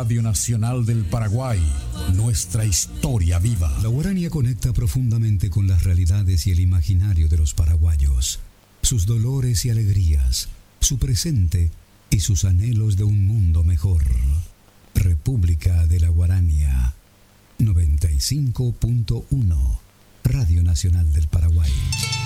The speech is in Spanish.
Radio Nacional del Paraguay, nuestra historia viva. La Guarania conecta profundamente con las realidades y el imaginario de los paraguayos, sus dolores y alegrías, su presente y sus anhelos de un mundo mejor. República de la Guarania, 95.1, Radio Nacional del Paraguay.